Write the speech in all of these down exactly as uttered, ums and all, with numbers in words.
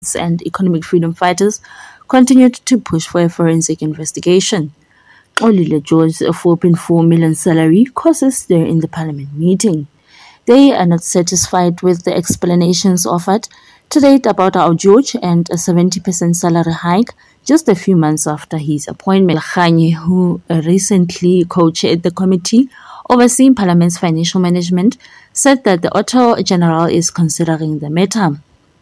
and economic freedom fighters continued to push for a forensic investigation. Olile George's four point four million salary causes there in the parliament meeting. They are not satisfied with the explanations offered to date about our George and a seventy percent salary hike just a few months after his appointment. Khanye, who recently co-chaired the committee overseeing Parliament's financial management, said that the Auditor General is considering the matter.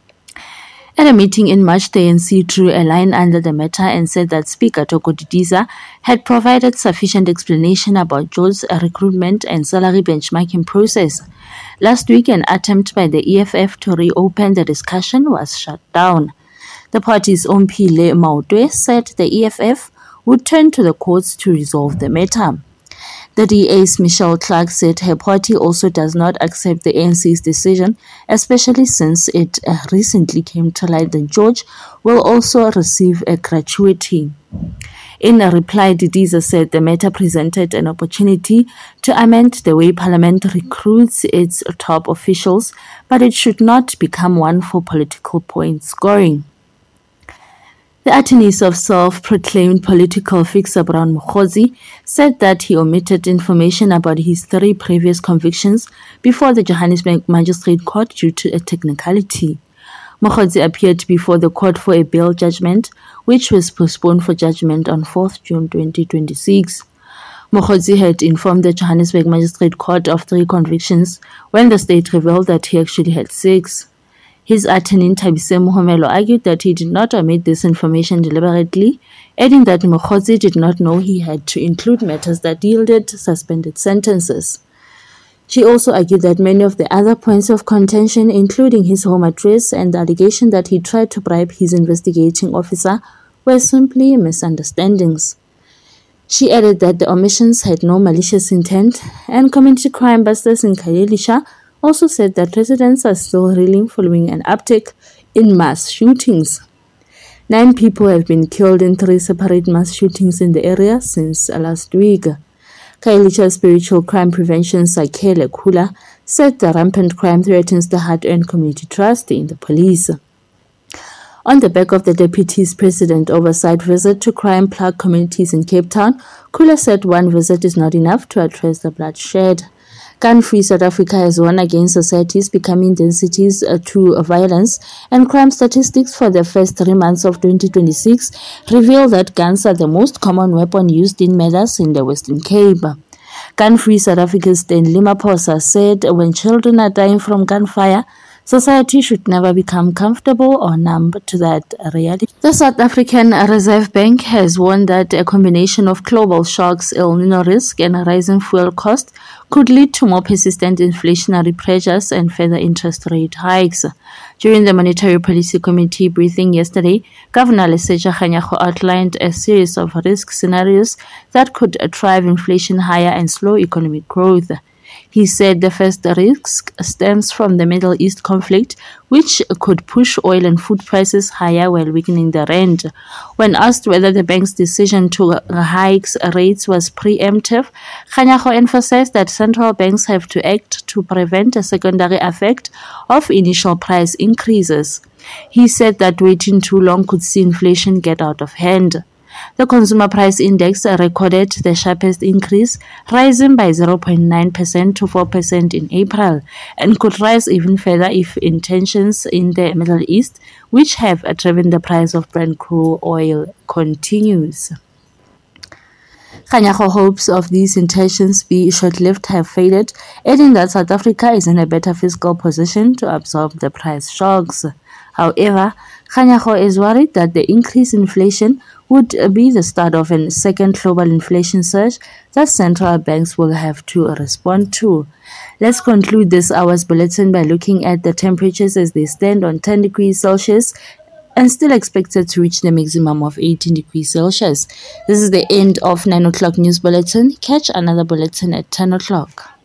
At a meeting in March, the A N C drew a line under the matter and said that Speaker Thoko Didiza had provided sufficient explanation about George's recruitment and salary benchmarking process. Last week, an attempt by the E F F to reopen the discussion was shut down. The party's Ompile Mautwe said the E F F would turn to the courts to resolve the matter. The D A's Michelle Clark said her party also does not accept the A N C's decision, especially since it uh, recently came to light that George will also receive a gratuity. In a reply, Didiza said the matter presented an opportunity to amend the way Parliament recruits its top officials, but it should not become one for political point scoring. The attorneys of self-proclaimed political fixer Brown Mokgotsi said that he omitted information about his three previous convictions before the Johannesburg Magistrate Court due to a technicality. Mokgotsi appeared before the court for a bail judgment, which was postponed for judgment on fourth June twenty twenty-six. Mokgotsi had informed the Johannesburg Magistrate Court of three convictions when the state revealed that he actually had six. His attorney, Thabise Mohomelo, argued that he did not omit this information deliberately, adding that Mokgotsi did not know he had to include matters that yielded suspended sentences. She also argued that many of the other points of contention, including his home address and the allegation that he tried to bribe his investigating officer, were simply misunderstandings. She added that the omissions had no malicious intent, and community crime busters in Khayelitsha also said that residents are still reeling following an uptick in mass shootings. Nine people have been killed in three separate mass shootings in the area since last week. Khayelitsha Spiritual Crime Prevention Sakhele Khula said the rampant crime threatens the hard-earned community trust in the police. On the back of the Deputy's President oversight visit to crime-plagued communities in Cape Town, Khula said one visit is not enough to address the bloodshed. Gun-free South Africa has warned against societies becoming densities uh, to violence, and crime statistics for the first three months of twenty twenty-six reveal that guns are the most common weapon used in murders in the Western Cape. Gun-free South Africa's Stanley Maposa said when children are dying from gunfire, society should never become comfortable or numb to that reality. The South African Reserve Bank has warned that a combination of global shocks, El Nino risk, and rising fuel costs could lead to more persistent inflationary pressures and further interest rate hikes. During the Monetary Policy Committee briefing yesterday, Governor Lesetja Kganyago outlined a series of risk scenarios that could drive inflation higher and slow economic growth. He said the first risk stems from the Middle East conflict, which could push oil and food prices higher while weakening the rand. When asked whether the bank's decision to hike rates was preemptive, Kganyago emphasized that central banks have to act to prevent a secondary effect of initial price increases. He said that waiting too long could see inflation get out of hand. The Consumer Price Index recorded the sharpest increase, rising by zero point nine percent to four percent in April, and could rise even further if tensions in the Middle East, which have driven the price of Brent crude oil, continues. Kganyago hopes of these intentions be short-lived have faded, adding that South Africa is in a better fiscal position to absorb the price shocks. However, Kganyago is worried that the increased inflation would be the start of a second global inflation surge that central banks will have to respond to. Let's conclude this hour's bulletin by looking at the temperatures as they stand on ten degrees Celsius and still expected to reach the maximum of eighteen degrees Celsius. This is the end of nine o'clock news bulletin. Catch another bulletin at ten o'clock.